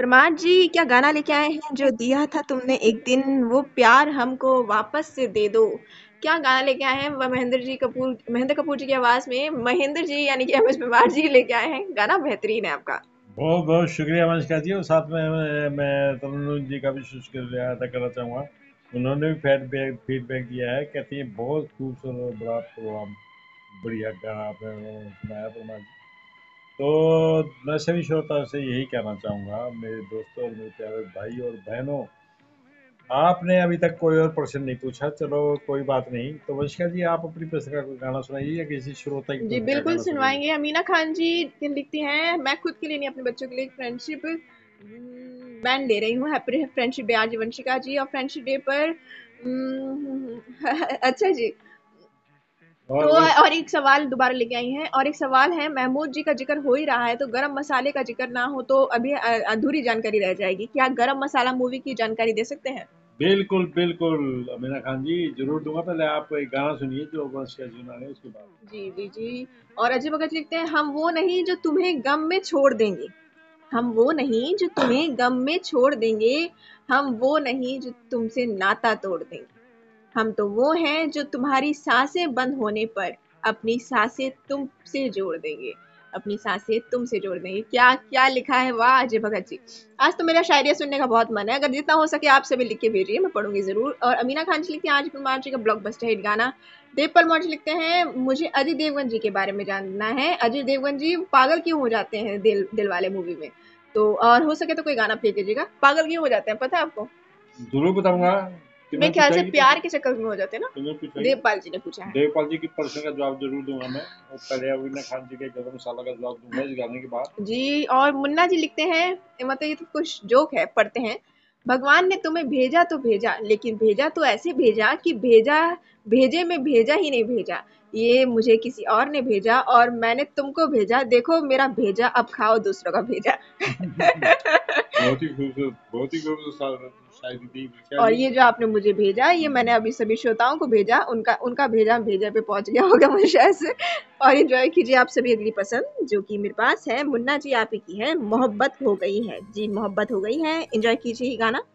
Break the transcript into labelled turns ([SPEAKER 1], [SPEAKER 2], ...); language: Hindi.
[SPEAKER 1] प्रमाद जी, क्या गाना लेके आए हैं? जो दिया था तुमने एक दिन, वो प्यार हमको वापस से दे दो। क्या गाना लेके आए हैं? वह महेंद्र कपूर जी की आवाज में महेंद्र जी यानी कि एमएस प्रमाद जी लेके आए हैं। गाना बेहतरीन है आपका।
[SPEAKER 2] बहुत बहुत शुक्रिया वंशिका जी, और साथ में मैं तरुण जी का भी शुक्रिया अदा करना चाहूँगा। उन्होंने भी फीडबैक दिया है, कहती है बहुत खूबसूरत और बड़ा प्रोग्राम, बढ़िया गाना आपने सुनाया प्रमाण जी। तो मैं सभी श्रोताओं से यही कहना चाहूँगा, मेरे दोस्तों और मेरे प्यारे भाई और बहनों, आपने अभी तक कोई और प्रश्न नहीं पूछा, चलो कोई बात नहीं। तो वंशिका जी, आप अपनी पसंद का कोई गाना सुनाइए या किसी श्रोता की
[SPEAKER 1] जी
[SPEAKER 2] पसंद का
[SPEAKER 1] बिल्कुल
[SPEAKER 2] गाना सुनाइए।
[SPEAKER 1] सुनवाएंगे। अमीना खान जी लिखती हैं, मैं खुद के लिए नहीं अपने बच्चों के लिए फ्रेंडशिप बैंड ले रही हूँ। हैप्पी फ्रेंडशिप डे आज वंशिका जी, और फ्रेंडशिप डे पर अच्छा जी। तो
[SPEAKER 2] और
[SPEAKER 1] और एक सवाल दोबारा लेके आई हैं, और एक सवाल है, महमूद जी का जिक्र हो ही रहा है तो गरम मसाले का जिक्र ना हो तो अभी अधूरी जानकारी रह जाएगी। क्या गरम मसाला मूवी की जानकारी दे सकते हैं?
[SPEAKER 2] बिल्कुल बिल्कुल, अमीना खान जी जरूर दूंगा। पहले आप एक गाना सुनिए जो वंशिका जी सुना रहे हैं, उसके बाद।
[SPEAKER 1] जी जी जी। और अजय भगत लिखते हैं, हम वो नहीं जो तुम्हें गम में छोड़ देंगे। हम वो नहीं जो तुम्हें गम में छोड़ देंगे। हम वो नहीं जो तुमसे नाता तोड़ देंगे। हम तो वो हैं जो तुम्हारी सांसें बंद होने पर अपनी सांसें तुमसे जोड़ देंगे। अपनी सांसें तुमसे जोड़ देंगे। क्या क्या लिखा है, वाह अजय भगत जी। आज तो मेरा शायरिया सुनने का बहुत मन है। अगर जितना हो सके आप सभी लिख के भेजिए, मैं पढ़ूंगी जरूर। और अमीना खान जी लिखते हैं, आज कुमार जी का ब्लॉकबस्टर हिट गाना। देवपाल मौर्य लिखते हैं, मुझे अजय देवगन जी के बारे में जानना है। अजय देवगन जी पागल क्यों हो जाते हैं दिल वाले मूवी में? तो और हो सके तो कोई गाना प्ले कीजिएगा। पागल क्यों हो जाते हैं पता है आपको?
[SPEAKER 2] जरूर बताऊंगा।
[SPEAKER 1] मेरे
[SPEAKER 2] किन्होंने
[SPEAKER 1] ख्याल
[SPEAKER 2] पूछा
[SPEAKER 1] से
[SPEAKER 2] है ये
[SPEAKER 1] प्यार
[SPEAKER 2] प्रश्न?
[SPEAKER 1] के चक्कर में हो जाते हैं ना।
[SPEAKER 2] किन्होंने पूछा है ये?
[SPEAKER 1] देवपाल जी ने पूछा है।
[SPEAKER 2] देवपाल जी की प्रश्न का जवाब जरूर दूंगा मैं, और पहले अमीना खान जी के गरम मसाला का जवाब दूंगा इस गाने के बाद।
[SPEAKER 1] जी, और मुन्ना जी लिखते हैं, मतलब ये तो कुछ जोक है, पढ़ते हैं। भगवान ने तुम्हें भेजा तो भेजा, लेकिन भेजा तो ऐसे भेजा कि भेजा भेजे में भेजा ही नहीं भेजा। ये मुझे किसी और ने भेजा और मैंने तुमको भेजा। देखो मेरा भेजा, अब खाओ दूसरों का भेजा।
[SPEAKER 2] बहुत ही खूबसूरत शायरी थी विशाल
[SPEAKER 1] और
[SPEAKER 2] जी।
[SPEAKER 1] ये जो आपने मुझे भेजा, ये मैंने अभी सभी श्रोताओं को भेजा। उनका उनका भेजा भेजा पे पहुंच गया होगा मुझे शायद से। और एंजॉय कीजिए आप सभी अगली पसंद जो कि मेरे पास है। मुन्ना जी आप ही की है, मोहब्बत हो गई है। जी मोहब्बत हो गई है, एंजॉय कीजिए ये गाना।